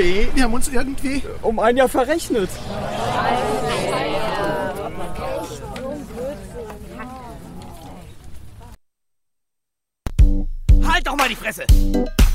Nee, wir haben uns irgendwie um ein Jahr verrechnet. Halt doch mal die Fresse!